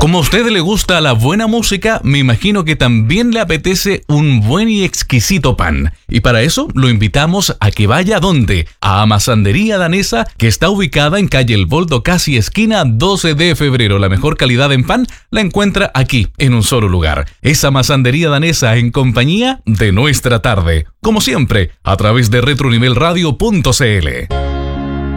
Como a usted le gusta la buena música, me imagino que también le apetece un buen y exquisito pan. Y para eso lo invitamos a que vaya ¿dónde? A Amasandería Danesa, que está ubicada en calle El Boldo, casi esquina 12 de febrero. La mejor calidad en pan la encuentra aquí, en un solo lugar. Es Amasandería Danesa en compañía de Nuestra Tarde. Como siempre, a través de retronivelradio.cl.